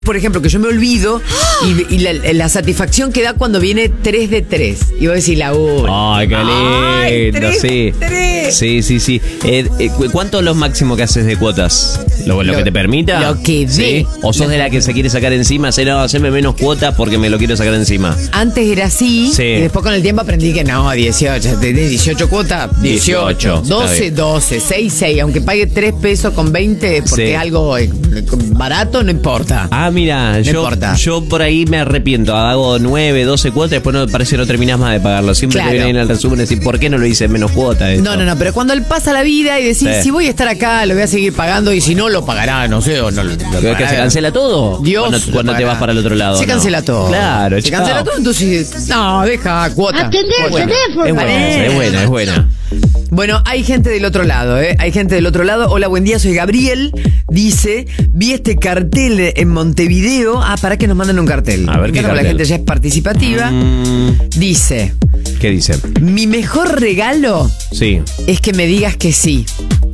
Por ejemplo, que yo me olvido y la satisfacción que da cuando viene 3 de 3. Y vos decís la 1. Ay, qué lindo, 3 sí. de 3. Sí. ¿Cuánto es lo máximo que haces de cuotas? ¿Lo que te permita? Lo que dé. ¿Sí? ¿O sos de la que se quiere sacar encima? No, haceme menos cuotas porque me lo quiero sacar encima. Antes era así, Sí. y después con el tiempo aprendí que no, 18. Tenés 18 cuotas, 18. 12, 12, 6, 6. Aunque pague 3 pesos con 20 porque Sí. es algo barato, no importa. Mira, importa. yo por ahí me arrepiento. Hago 9, 12 cuotas y después parece que no terminás más de pagarlo. Siempre Claro. te viene en el resumen decir, ¿por qué no lo hice en menos cuotas? No, pero cuando él pasa la vida y decís, Sí. si voy a estar acá, lo voy a seguir pagando y si no, lo pagará, no sé, o no lo ¿Pero que se cancela todo? Dios Cuando lo te pagará. vas para el otro lado. Se ¿no? cancela todo. Claro, Se cancela todo, entonces, no, deja cuota. Atender el Cuota. teléfono. Es buena. Bueno, hay gente del otro lado, ¿eh? Hay gente del otro lado. Hola, buen día, soy Gabriel. Dice, vi este cartel en Montevideo. Para que nos manden un cartel. A ver, ¿qué Claro, la cartel? gente ya es participativa. Dice, ¿Qué dice? mi mejor regalo Sí. es que me digas que sí.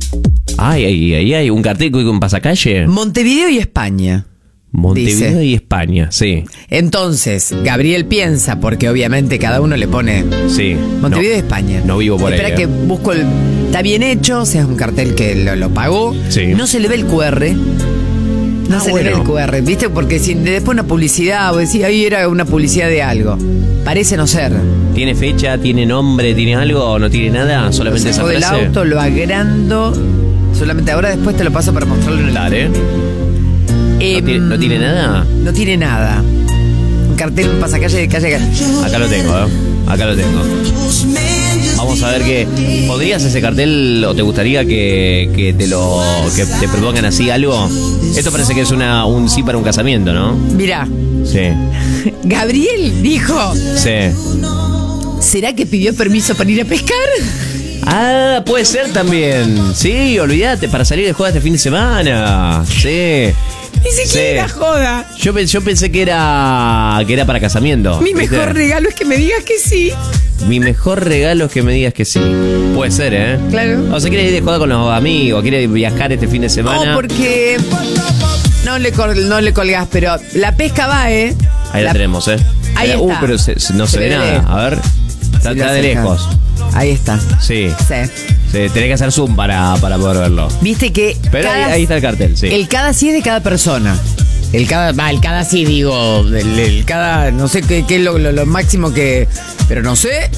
Hay un cartel con pasacalle. Montevideo y España. Montevideo dice. y España, sí. Entonces, Gabriel piensa, porque obviamente cada uno le pone Sí. Montevideo No, y España. No vivo por Espera ahí. que busco el... Está bien hecho, o sea, es un cartel que lo pagó. Sí. No se le ve el QR. No se le ve el QR, ¿viste? Porque si después una publicidad, o decís, ahí era una publicidad de algo. Parece no ser. ¿Tiene fecha, tiene nombre, tiene algo o no tiene nada? Solamente esa Saco del frase. auto, lo agrando. Solamente ahora después te lo paso para mostrarlo en el... Dale. ¿No tiene nada? No tiene nada. Un cartel, un pasacalle de calle... Acá lo tengo, Acá lo tengo. Vamos a ver qué. ¿Podrías ese cartel o te gustaría que te propongan así algo? Esto parece que es un sí para un casamiento, ¿no? Mirá, Sí. Gabriel dijo, Sí. ¿será que pidió permiso para ir a pescar? Puede ser también. Sí, olvídate, para salir de joda este fin de semana. Sí. Ni siquiera Sí. joda. Yo pensé que era para casamiento. Mi ¿viste? mejor regalo es que me digas que sí. Mi mejor regalo es que me digas que sí. Puede ser, ¿eh? Claro. O sea, quiere ir de joda con los amigos, quiere viajar este fin de semana. No, porque no le colgás, pero la pesca va, ¿eh? Ahí la tenemos, ¿eh? Ahí está. Pero no se ve le nada. A ver. Está Si lo de acercas. lejos. Ahí está. Sí. Sí. Sí, tenés que hacer zoom para poder verlo. Viste que Pero ahí está el cartel, sí. el cada sí es de cada persona. El cada sí digo, el cada, no sé qué es lo máximo que, pero no sé.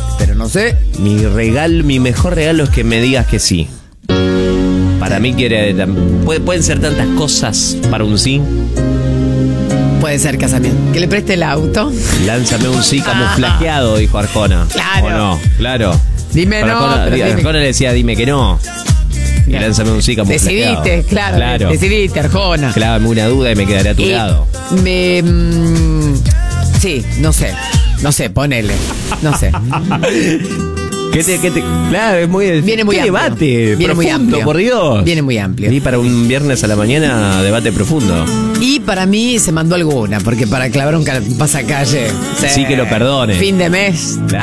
Mi mejor regalo es que me digas que sí. Para mí pueden ser tantas cosas para un sí. Puede ser casamiento. Que le preste el auto. Lánzame un sí camuflajeado, dijo Arjona. Claro. ¿O no? Claro. Dime no, pero dime. Arjona le decía, dime que no. Y lánzame un sí camuflajeado. Decidiste, claro. Decidiste, Arjona. Clávame una duda y me quedaré a tu lado. Sí, no sé, ponele. No sé. Claro, es muy... Viene muy ¿Qué amplio. debate? Viene muy profundo, amplio. por Dios. Viene muy amplio. Y para un viernes a la mañana, debate profundo. Y para mí se mandó alguna, porque para clavar un pasacalle. Sí, que lo perdone. Fin de mes.